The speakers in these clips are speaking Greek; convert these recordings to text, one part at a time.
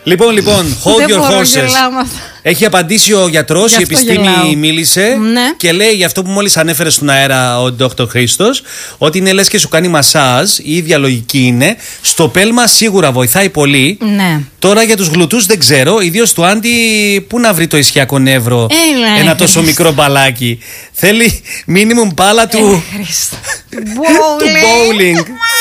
Λοιπόν, hold your horses. Έχει απαντήσει ο γιατρός, η επιστήμη μίλησε και λέει για αυτό που μόλις ανέφερε στον αέρα ο Dr. Χρήστος, ότι είναι λες και σου κάνει μασάζ, η ίδια λογική είναι. Στο πέλμα σίγουρα βοηθάει πολύ. Ναι. Τώρα για τους γλουτούς δεν ξέρω, ιδίως του Άντι, πού να βρει το ισχυακό νεύρο ένα τόσο μικρό μπαλάκι. Θέλει minimum μπάλα του bowling.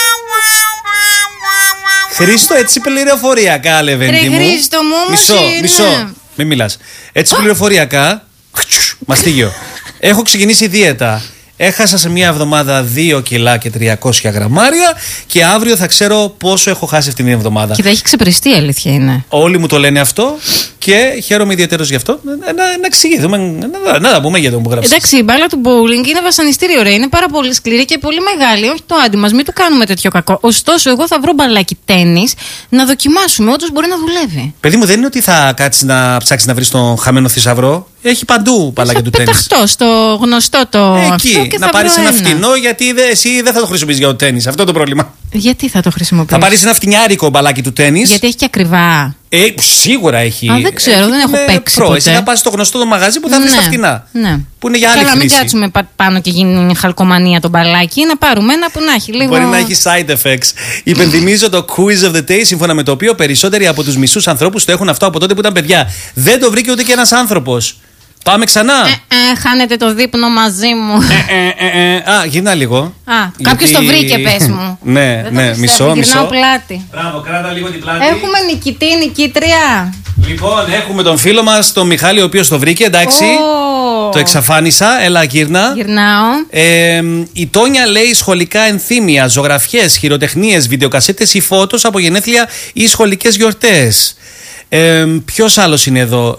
Χρήστο, έτσι πληροφοριακά, Λεβέντη μου. Χρήστο μου, μισό. Μην μιλάς. Έτσι πληροφοριακά. Μαστίγιο. Έχω ξεκινήσει δίαιτα. Έχασα σε μία εβδομάδα 2 κιλά και 300 γραμμάρια και αύριο θα ξέρω πόσο έχω χάσει αυτήν την εβδομάδα. Και θα έχει ξεπεριστεί, αλήθεια είναι. Όλοι μου το λένε αυτό και χαίρομαι ιδιαίτερως γι' αυτό. Να εξηγηθούμε, να τα πούμε για τον που γράψει. Εντάξει, η μπάλα του bowling είναι βασανιστήριο, ρε. Είναι πάρα πολύ σκληρή και πολύ μεγάλη. Όχι το Άντι μας, μην του κάνουμε τέτοιο κακό. Ωστόσο, εγώ θα βρω μπαλάκι τένις να δοκιμάσουμε. Όντως μπορεί να δουλεύει. Παιδί μου, δεν είναι ότι θα κάτσεις να ψάξεις να βρεις τον χαμένο θησαυρό. Έχει παντού μπαλάκια του τένις. Πεταχτώ στο γνωστό το. Εκεί, να πάρεις ένα φτηνό, γιατί εσύ δεν θα το χρησιμοποιήσεις για το τένις. Αυτό το πρόβλημα. Γιατί θα το χρησιμοποιήσεις? Θα πάρεις ένα φτηνιάρικο μπαλάκι του τένις. Γιατί έχει και ακριβά. Σίγουρα έχει. Δεν ξέρω, δεν έχω παίξει. Εσύ θα πας στο γνωστό το μαγαζί που θα βρεις τα φτηνά. Ναι. Που είναι για άλλη χρήση. Καλά, μην κάτσουμε πάνω και γίνει χαλκομανία το μπαλάκι. Να πάρουμε ένα που να έχει λίγο. Μπορεί να έχει side effects. Υπενθυμίζω το quiz of the day, σύμφωνα με το οποίο περισσότεροι από τους μισούς ανθρώπους το έχουν αυτό από τότε που ήταν παιδιά. Δεν το βρήκε ούτε και ένας άνθρωπος. Πάμε ξανά. Χάνετε το δείπνο μαζί μου. Γυρνά λίγο. Κάποιος το βρήκε, πες μου. Ναι, μισό. Γυρνάω πλάτη. Μπράβο, κράτα λίγο την πλάτη. Έχουμε νικητή, νικήτρια. Λοιπόν, έχουμε τον φίλο μας, τον Μιχάλη, ο οποίος το βρήκε, εντάξει. Το εξαφάνισα, έλα γύρνα. Γυρνάω. Η Τόνια λέει σχολικά ενθύμια, ζωγραφιές, χειροτεχνίες, βιντεοκασέτες ή φώτος από γενέθλια ή σχολικές γιορτές. Ποιος άλλος είναι εδώ?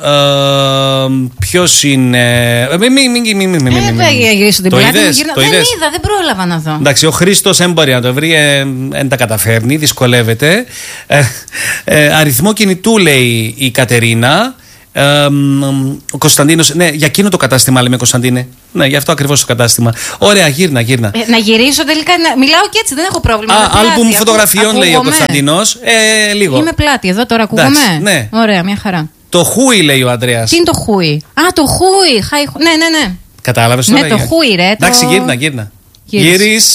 Ποιος είναι? Γυρίσω την πλάτη μου. Δεν είδα, δεν πρόλαβα να δω. Εντάξει, ο Χρήστος δεν μπορεί να το βρει, δεν τα καταφέρνει, δυσκολεύεται. Αριθμό κινητού λέει η Κατερίνα. Ο Κωνσταντίνος, ναι, για εκείνο το κατάστημα λέμε, Κωνσταντίνε. Ναι, γι' αυτό ακριβώς το κατάστημα. Ωραία, γύρνα. Να γυρίσω τελικά. Μιλάω και έτσι, δεν έχω πρόβλημα. Άλμπουμ φωτογραφιών λέει ο Κωνσταντίνος. Λίγο. Είμαι πλάτη, εδώ τώρα ακούγομαι. Ναι. Ωραία, μια χαρά. Το χούι λέει ο Ανδρέας. Τι είναι το χούι? Το χούι. Ναι. Κατάλαβες τώρα? Ναι, το χούι, ρε. Εντάξει, γύρνα. Γυρίσα.